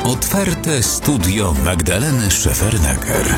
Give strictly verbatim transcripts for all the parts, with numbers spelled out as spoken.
Otwarte studio Magdaleny Szefernaker.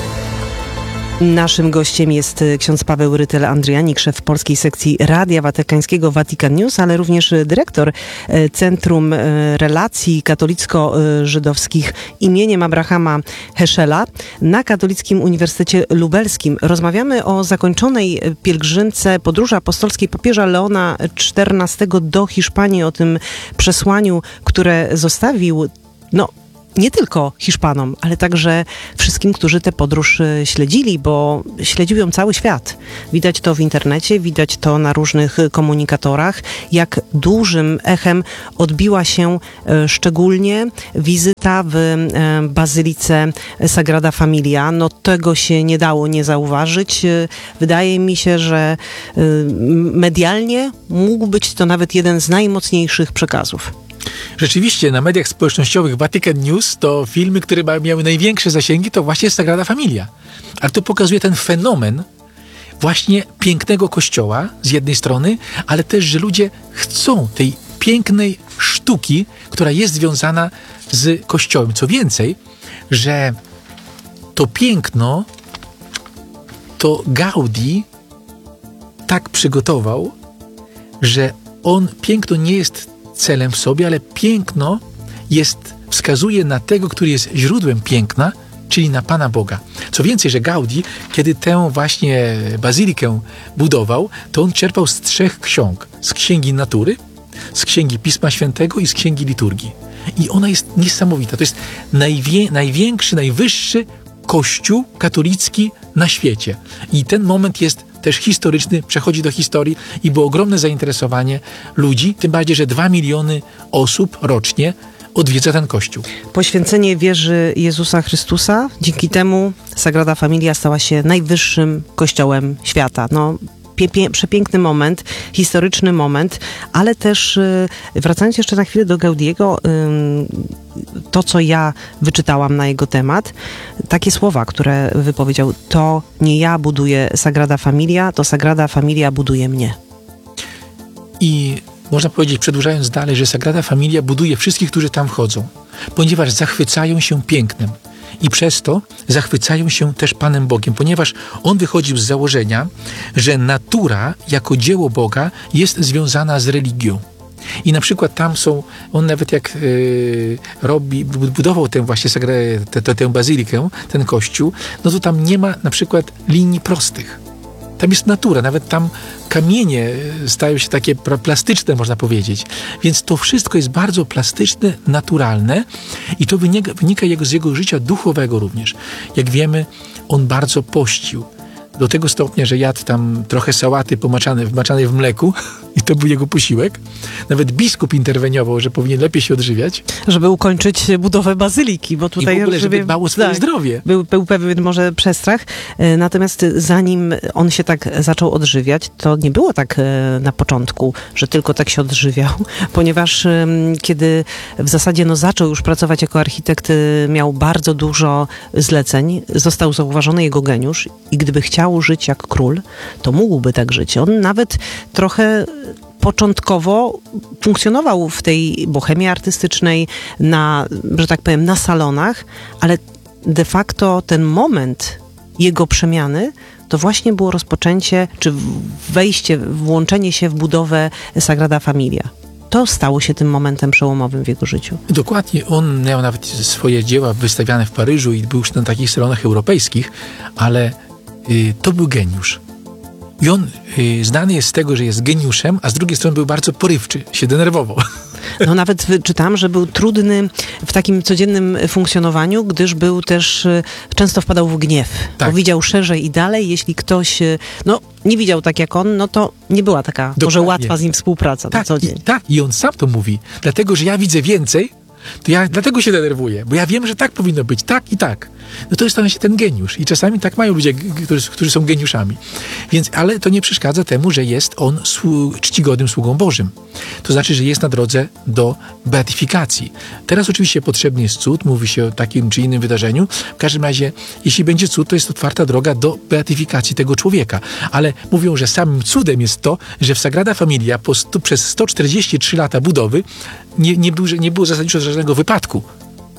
Naszym gościem jest ksiądz Paweł Rytel-Andrianik, szef polskiej sekcji Radia Watykańskiego Vatican News, ale również dyrektor Centrum Relacji Katolicko-Żydowskich imieniem Abrahama Heschela na Katolickim Uniwersytecie Lubelskim. Rozmawiamy o zakończonej pielgrzymce podróży apostolskiej papieża Leona czternastego do Hiszpanii, o tym przesłaniu, które zostawił, no, nie tylko Hiszpanom, ale także wszystkim, którzy tę podróż śledzili, bo śledził ją cały świat. Widać to w internecie, widać to na różnych komunikatorach, jak dużym echem odbiła się szczególnie wizyta w Bazylice Sagrada Familia. No tego się nie dało nie zauważyć. Wydaje mi się, że medialnie mógł być to nawet jeden z najmocniejszych przekazów. Rzeczywiście na mediach społecznościowych Vatican News to filmy, które miały największe zasięgi, to właśnie Sagrada Familia. Ale to pokazuje ten fenomen właśnie pięknego kościoła z jednej strony, ale też, że ludzie chcą tej pięknej sztuki, która jest związana z kościołem. Co więcej, że to piękno to Gaudi tak przygotował, że on, piękno nie jest celem w sobie, ale piękno jest, wskazuje na tego, który jest źródłem piękna, czyli na Pana Boga. Co więcej, że Gaudi, kiedy tę właśnie bazylikę budował, to on czerpał z trzech ksiąg. Z Księgi Natury, z Księgi Pisma Świętego i z Księgi Liturgii. I ona jest niesamowita. To jest najwie, największy, najwyższy kościół katolicki na świecie. I ten moment jest też historyczny, przechodzi do historii i było ogromne zainteresowanie ludzi, tym bardziej, że dwa miliony osób rocznie odwiedza ten kościół. Poświęcenie wierzy Jezusa Chrystusa, dzięki temu Sagrada Familia stała się najwyższym kościołem świata. No, pie- pie- przepiękny moment, historyczny moment, ale też yy, wracając jeszcze na chwilę do Gaudiego, yy, to, co ja wyczytałam na jego temat, takie słowa, które wypowiedział: to nie ja buduję Sagrada Familia, to Sagrada Familia buduje mnie. I można powiedzieć, przedłużając dalej, że Sagrada Familia buduje wszystkich, którzy tam wchodzą, ponieważ zachwycają się pięknem i przez to zachwycają się też Panem Bogiem, ponieważ on wychodził z założenia, że natura jako dzieło Boga jest związana z religią. I na przykład tam są, on nawet jak yy, robi, budował tę właśnie tę, tę, tę bazylikę, ten kościół, no to tam nie ma na przykład linii prostych. Tam jest natura, nawet tam kamienie stają się takie plastyczne, można powiedzieć. Więc to wszystko jest bardzo plastyczne, naturalne i to wynika, wynika jego, z jego życia duchowego również. Jak wiemy, on bardzo pościł. Do tego stopnia, że jadł tam trochę sałaty pomaczanej, wmaczanej w mleku i to był jego posiłek. Nawet biskup interweniował, że powinien lepiej się odżywiać. Żeby ukończyć budowę bazyliki, bo tutaj... I w ogóle, żeby dbał o swoje tak, zdrowie. Był, był pewien może przestrach. Natomiast zanim on się tak zaczął odżywiać, to nie było tak na początku, że tylko tak się odżywiał, ponieważ kiedy w zasadzie no, zaczął już pracować jako architekt, miał bardzo dużo zleceń, został zauważony jego geniusz i gdyby chciał żyć jak król, to mógłby tak żyć. On nawet trochę początkowo funkcjonował w tej bohemii artystycznej, na, że tak powiem, na salonach, ale de facto ten moment jego przemiany to właśnie było rozpoczęcie, czy wejście, włączenie się w budowę Sagrada Familia. To stało się tym momentem przełomowym w jego życiu. Dokładnie. On miał nawet swoje dzieła wystawiane w Paryżu i był już na takich salonach europejskich, ale y, to był geniusz. I on y, znany jest z tego, że jest geniuszem, a z drugiej strony był bardzo porywczy, się denerwował. No nawet czytałam, że był trudny w takim codziennym funkcjonowaniu, gdyż był też, często wpadał w gniew. Tak. Bo widział szerzej i dalej. Jeśli ktoś no, nie widział tak jak on, no to nie była taka Dokładnie. może łatwa z nim współpraca tak, na co dzień. I, tak, i on sam to mówi. Dlatego, że ja widzę więcej, to ja dlatego się denerwuję, bo ja wiem, że tak powinno być, tak i tak. No to jest właśnie ten geniusz. I czasami tak mają ludzie, którzy, którzy są geniuszami. Więc, ale to nie przeszkadza temu, że jest on słu- czcigodnym sługą Bożym. To znaczy, że jest na drodze do beatyfikacji. Teraz oczywiście potrzebny jest cud, mówi się o takim czy innym wydarzeniu. W każdym razie, jeśli będzie cud, to jest otwarta droga do beatyfikacji tego człowieka. Ale mówią, że samym cudem jest to, że w Sagrada Familia po stu, przez sto czterdzieści trzy lata budowy nie, nie, był, nie było zasadniczo żadnego wypadku.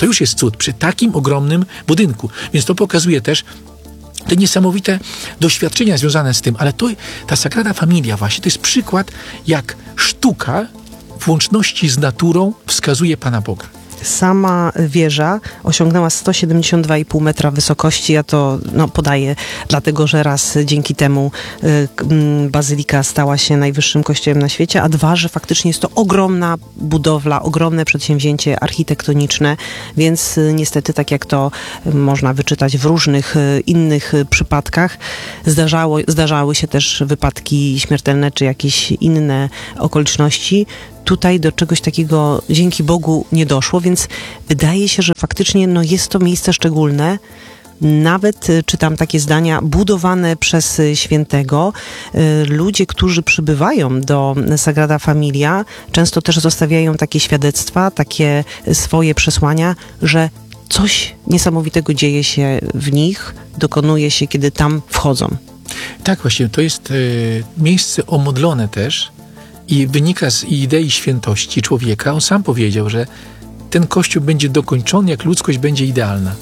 To już jest cud przy takim ogromnym budynku. Więc to pokazuje też te niesamowite doświadczenia związane z tym, ale to, ta Sagrada Familia właśnie to jest przykład, jak sztuka w łączności z naturą wskazuje Pana Boga. Sama wieża osiągnęła sto siedemdziesiąt dwa i pół metra wysokości. Ja to no, podaję, dlatego że raz dzięki temu y, bazylika stała się najwyższym kościołem na świecie, a dwa, że faktycznie jest to ogromna budowla, ogromne przedsięwzięcie architektoniczne, więc y, niestety, tak jak to y, można wyczytać w różnych y, innych y, przypadkach, zdarzało, zdarzały się też wypadki śmiertelne czy jakieś inne okoliczności. Tutaj do czegoś takiego dzięki Bogu nie doszło, więc wydaje się, że faktycznie no, jest to miejsce szczególne. Nawet y, czytam takie zdania, budowane przez y, świętego. Y, ludzie, którzy przybywają do Sagrada Familia, często też zostawiają takie świadectwa, takie y, swoje przesłania, że coś niesamowitego dzieje się w nich, dokonuje się, kiedy tam wchodzą. Tak, właśnie, to jest y, miejsce omodlone też i wynika z idei świętości człowieka. On sam powiedział, że ten Kościół będzie dokończony, jak ludzkość będzie idealna.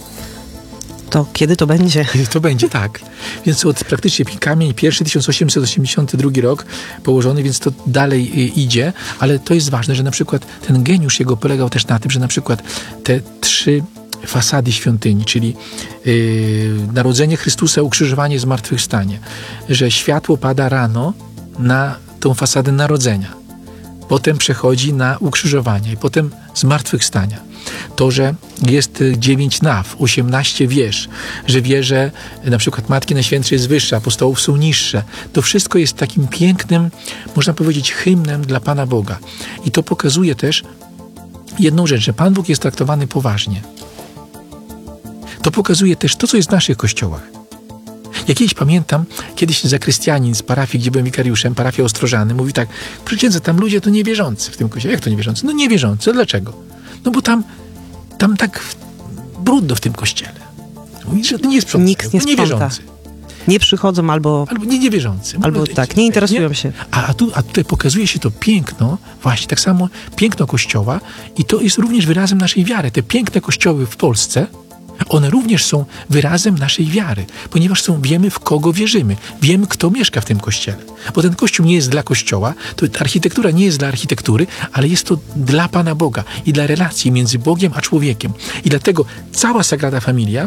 To kiedy to będzie? Kiedy to będzie, tak. Więc od praktycznie kamień pierwszy, tysiąc osiemset osiemdziesiąty drugi rok położony, więc to dalej y, idzie, ale to jest ważne, że na przykład ten geniusz jego polegał też na tym, że na przykład te trzy fasady świątyni, czyli yy, narodzenie Chrystusa, ukrzyżowanie, zmartwychwstanie, że światło pada rano na tą fasadę narodzenia, potem przechodzi na ukrzyżowanie i potem zmartwychwstania. To, że jest dziewięć naw, osiemnaście wież, że wieże na przykład Matki Najświętszej jest wyższa, apostołów są niższe. To wszystko jest takim pięknym, można powiedzieć, hymnem dla Pana Boga. I to pokazuje też jedną rzecz, że Pan Bóg jest traktowany poważnie. To pokazuje też to, co jest w naszych kościołach. Ja kiedyś pamiętam, kiedyś zakrystianin z parafii, gdzie byłem wikariuszem, parafia Ostrożany, mówi tak, proszę księdza, tam ludzie to niewierzący w tym kościele. Jak to niewierzący? No niewierzący. Dlaczego? No bo tam, tam tak brudno w tym kościele. Mówi, że nie sprzątają. Nikt nie no sprząta. niewierzący. Nie przychodzą albo... Albo nie niewierzący. Albo Mówią, tak, nie interesują nie? się. A, a, tu, a tutaj pokazuje się to piękno, właśnie tak samo piękno Kościoła i to jest również wyrazem naszej wiary. Te piękne kościoły w Polsce, one również są wyrazem naszej wiary, ponieważ są, wiemy, w kogo wierzymy. Wiemy, kto mieszka w tym kościele. Bo ten kościół nie jest dla kościoła, to architektura nie jest dla architektury, ale jest to dla Pana Boga i dla relacji między Bogiem a człowiekiem. I dlatego cała Sagrada Familia,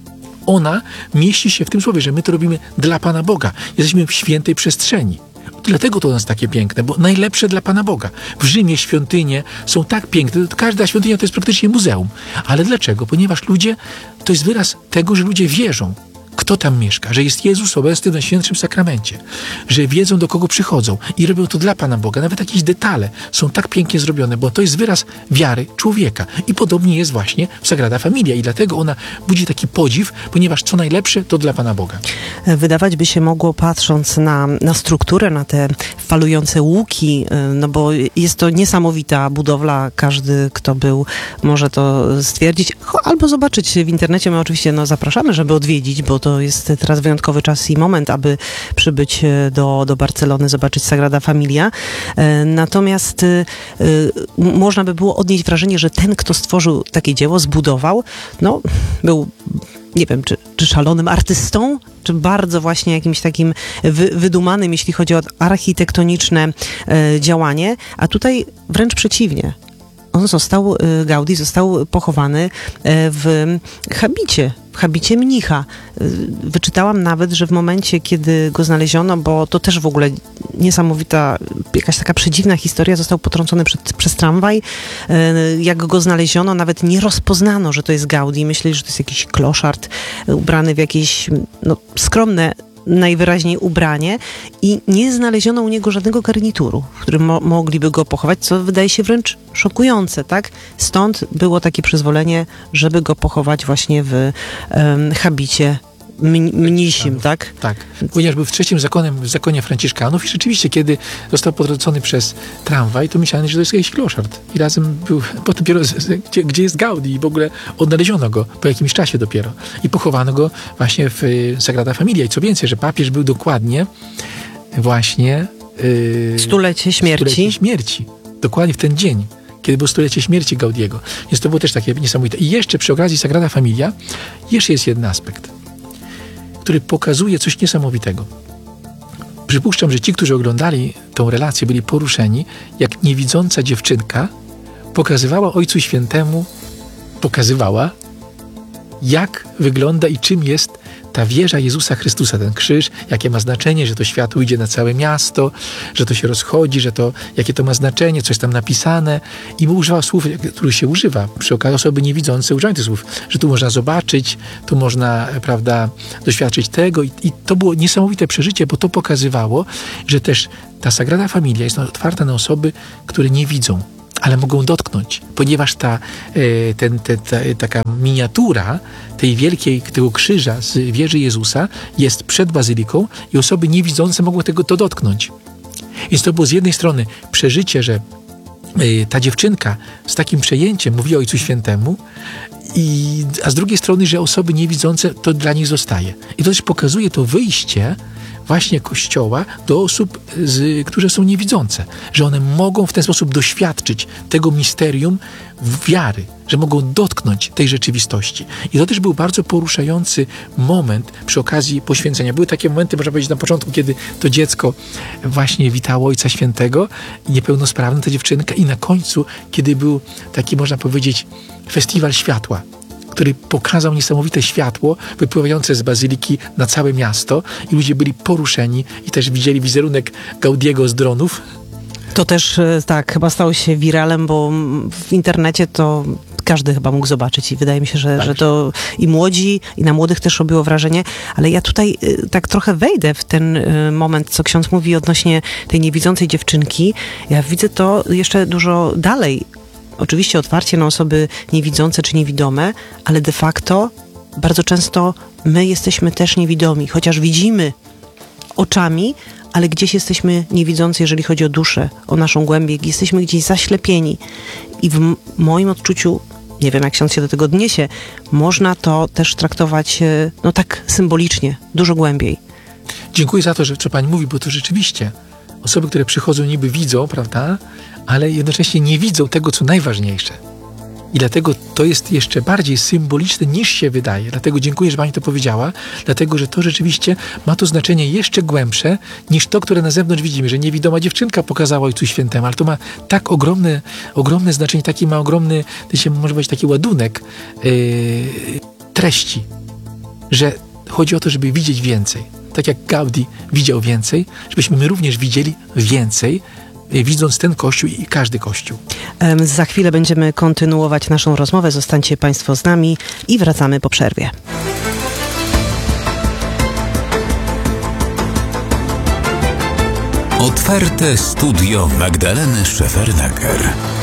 ona mieści się w tym słowie, że my to robimy dla Pana Boga. Jesteśmy w świętej przestrzeni. Dlatego to jest takie piękne, bo najlepsze dla Pana Boga. W Rzymie świątynie są tak piękne, każda świątynia to jest praktycznie muzeum. Ale dlaczego? Ponieważ ludzie, to jest wyraz tego, że ludzie wierzą, kto tam mieszka, że jest Jezus obecny w Najświętszym Sakramencie, że wiedzą, do kogo przychodzą i robią to dla Pana Boga. Nawet jakieś detale są tak pięknie zrobione, bo to jest wyraz wiary człowieka. I podobnie jest właśnie w Sagrada Familia i dlatego ona budzi taki podziw, ponieważ co najlepsze to dla Pana Boga. Wydawać by się mogło, patrząc na, na strukturę, na te falujące łuki, no bo jest to niesamowita budowla. Każdy, kto był, może to stwierdzić, albo zobaczyć w internecie. My oczywiście no, zapraszamy, żeby odwiedzić, bo to jest teraz wyjątkowy czas i moment, aby przybyć do, do Barcelony, zobaczyć Sagrada Familia. Natomiast y, y, można by było odnieść wrażenie, że ten, kto stworzył takie dzieło, zbudował, no, był, nie wiem, czy, czy szalonym artystą, czy bardzo właśnie jakimś takim wy, wydumanym, jeśli chodzi o architektoniczne y, działanie, a tutaj wręcz przeciwnie. On został, Gaudí został pochowany w habicie, w habicie mnicha. Wyczytałam nawet, że w momencie, kiedy go znaleziono, bo to też w ogóle niesamowita, jakaś taka przedziwna historia, został potrącony przed, przez tramwaj. Jak go znaleziono, nawet nie rozpoznano, że to jest Gaudí. Myśleli, że to jest jakiś kloszard ubrany w jakieś no, skromne najwyraźniej ubranie i nie znaleziono u niego żadnego garnituru, w którym mo- mogliby go pochować, co wydaje się wręcz szokujące, tak? Stąd było takie przyzwolenie, żeby go pochować właśnie w um, habicie mn- mnisim, tak? Tak, ponieważ był w trzecim zakonem, w zakonie Franciszkanów i rzeczywiście, kiedy został potrącony przez tramwaj, to myślałem, że to jest jakiś kloszard. I razem był, potem dopiero, gdzie, gdzie jest Gaudí i w ogóle odnaleziono go po jakimś czasie dopiero. I pochowano go właśnie w Sagrada Familia. I co więcej, że papież był dokładnie właśnie... Yy, Stulecie śmierci. Stulecie śmierci. Dokładnie w ten dzień. kiedy było stulecie śmierci Gaudiego. Więc to było też takie niesamowite. I jeszcze przy okazji Sagrada Familia jeszcze jest jeden aspekt, który pokazuje coś niesamowitego. Przypuszczam, że ci, którzy oglądali tą relację, byli poruszeni, jak niewidząca dziewczynka pokazywała Ojcu Świętemu, pokazywała, jak wygląda i czym jest ta wieża Jezusa Chrystusa, ten krzyż, jakie ma znaczenie, że to światło idzie na całe miasto, że to się rozchodzi, że to, jakie to ma znaczenie, coś tam napisane. I mu używa słów, których się używa. Przy okazji osoby niewidzące używają tych słów, że tu można zobaczyć, tu można, prawda, doświadczyć tego. I, i to było niesamowite przeżycie, bo to pokazywało, że też ta Sagrada Familia jest otwarta na osoby, które nie widzą, ale mogą dotknąć, ponieważ ta, ten, te, ta, taka miniatura tej wielkiej, tego krzyża z wieży Jezusa jest przed bazyliką i osoby niewidzące mogą tego to dotknąć. Więc to było z jednej strony przeżycie, że ta dziewczynka z takim przejęciem mówi Ojcu Świętemu, i, a z drugiej strony, że osoby niewidzące to dla nich zostaje. I to też pokazuje to wyjście właśnie Kościoła do osób, z, które są niewidzące. Że one mogą w ten sposób doświadczyć tego misterium wiary, że mogą dotknąć tej rzeczywistości. I to też był bardzo poruszający moment przy okazji poświęcenia. Były takie momenty, można powiedzieć, na początku, kiedy to dziecko właśnie witało Ojca Świętego, niepełnosprawna ta dziewczynka, i na końcu, kiedy był taki, można powiedzieć, festiwal światła, który pokazał niesamowite światło wypływające z bazyliki na całe miasto i ludzie byli poruszeni i też widzieli wizerunek Gaudiego z dronów. To też tak, chyba stało się wiralem, bo w internecie to każdy chyba mógł zobaczyć i wydaje mi się, że, tak. że to i młodzi, i na młodych też robiło wrażenie, ale ja tutaj tak trochę wejdę w ten moment, co ksiądz mówi odnośnie tej niewidzącej dziewczynki. Ja widzę to jeszcze dużo dalej. Oczywiście otwarcie na osoby niewidzące czy niewidome, ale de facto bardzo często my jesteśmy też niewidomi, chociaż widzimy oczami, ale gdzieś jesteśmy niewidzący, jeżeli chodzi o duszę, o naszą głębię, jesteśmy gdzieś zaślepieni. I w m- moim odczuciu, nie wiem jak ksiądz się do tego odniesie, można to też traktować no tak symbolicznie, dużo głębiej. Dziękuję za to, że co Pani mówi, bo to rzeczywiście osoby, które przychodzą, niby widzą, prawda, ale jednocześnie nie widzą tego, co najważniejsze. I dlatego to jest jeszcze bardziej symboliczne, niż się wydaje. Dlatego dziękuję, że Pani to powiedziała, dlatego, że to rzeczywiście ma to znaczenie jeszcze głębsze, niż to, które na zewnątrz widzimy, że niewidoma dziewczynka pokazała Ojcu Świętemu, ale to ma tak ogromne, ogromne znaczenie, taki ma ogromny, to się może być taki ładunek yy, treści, że chodzi o to, żeby widzieć więcej. Tak jak Gaudi widział więcej, żebyśmy my również widzieli więcej, widząc ten Kościół i każdy Kościół. Um, za chwilę będziemy kontynuować naszą rozmowę. Zostańcie Państwo z nami i wracamy po przerwie. Otwarte studio Magdaleny Szefernaker.